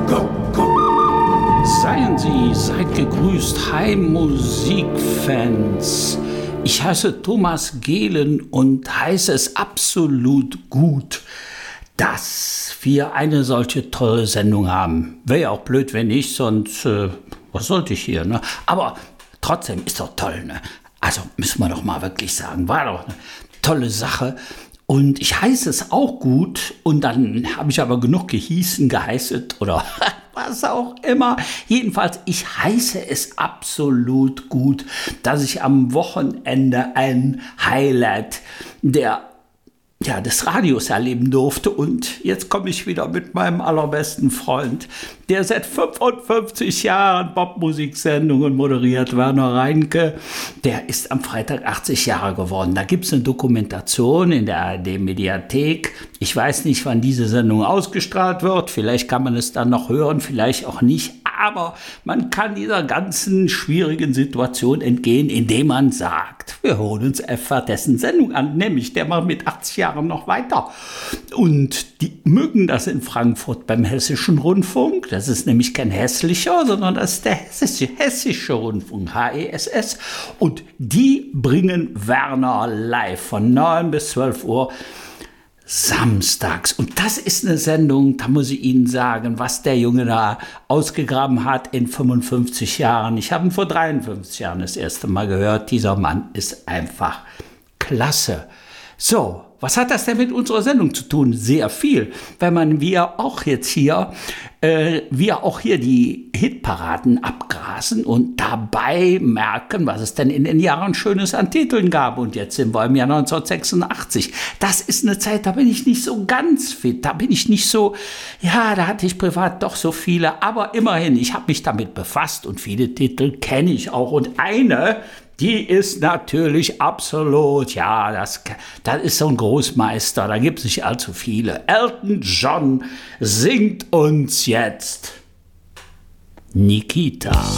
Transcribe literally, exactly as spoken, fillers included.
go, go. Seien Sie, seid gegrüßt, hi Musikfans. Ich heiße Thomas Gehlen und heiße es absolut gut, dass wir eine solche tolle Sendung haben. Wäre ja auch blöd, wenn nicht, sonst, äh, was sollte ich hier, ne? Aber trotzdem ist doch toll, ne? Also müssen wir doch mal wirklich sagen, war doch eine tolle Sache. Und ich heiße es auch gut und dann habe ich aber genug gehießen, geheißet oder was auch immer. Jedenfalls, ich heiße es absolut gut, dass ich am Wochenende ein Highlight der ja, des Radios erleben durfte. Und jetzt komme ich wieder mit meinem allerbesten Freund, der seit fünfundfünfzig Jahren Popmusiksendungen moderiert, Werner Reinke. Der ist am Freitag achtzig Jahre geworden. Da gibt es eine Dokumentation in der A R D-Mediathek. Ich weiß nicht, wann diese Sendung ausgestrahlt wird. Vielleicht kann man es dann noch hören, vielleicht auch nicht. Aber man kann dieser ganzen schwierigen Situation entgehen, indem man sagt, wir holen uns einfach dessen Sendung an, nämlich der macht mit achtzig Jahren noch weiter. Und die mögen das in Frankfurt beim Hessischen Rundfunk. Das ist nämlich kein hässlicher, sondern das ist der Hessische, Hessische Rundfunk, H E S S. Und die bringen Werner live von neun bis zwölf Uhr. Samstags. Und das ist eine Sendung, da muss ich Ihnen sagen, was der Junge da ausgegraben hat in fünfundfünfzig Jahren. Ich habe ihn vor dreiundfünfzig Jahren das erste Mal gehört. Dieser Mann ist einfach klasse. So, was hat das denn mit unserer Sendung zu tun? Sehr viel. Wenn man wir auch jetzt hier, äh, wir auch hier die Hitparaden abgrasen und dabei merken, was es denn in den Jahren Schönes an Titeln gab. Und jetzt sind wir im Jahr neunzehnhundertsechsundachtzig. Das ist eine Zeit, da bin ich nicht so ganz fit. Da bin ich nicht so, ja, da hatte ich privat doch so viele. Aber immerhin, ich habe mich damit befasst und viele Titel kenne ich auch. Und eine, die ist natürlich absolut, ja, das, das ist so ein Großmeister, da gibt es nicht allzu viele. Elton John singt uns jetzt Nikita.